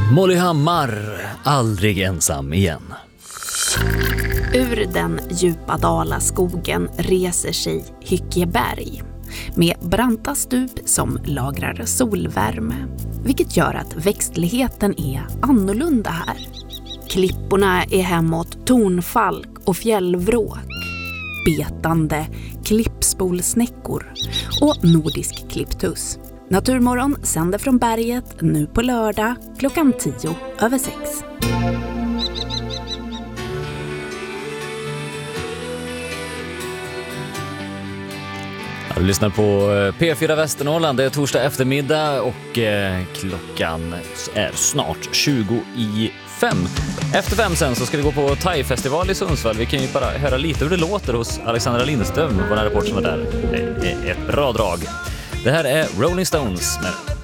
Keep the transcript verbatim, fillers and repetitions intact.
Molly Hammar, aldrig ensam igen. Ur den djupa dalaskogen reser sig Hyckeberg med branta stup som lagrar solvärme, vilket gör att växtligheten är annorlunda här. Klipporna är hemåt tornfalk och fjällvråk, betande klippspolsnäckor och nordisk klipptuss. Naturmorgon sänder från berget nu på lördag klockan tio över sex. Du lyssnar på P fyra Västernorrland. Det är torsdag eftermiddag och eh, klockan är snart tjugo i fem. Efter fem sen så ska vi gå på Thai-festival i Sundsvall. Vi kan ju bara höra lite hur det låter hos Alexandra Lindström, vår reporter som var där. Det är ett bra drag. Det här är Rolling Stones med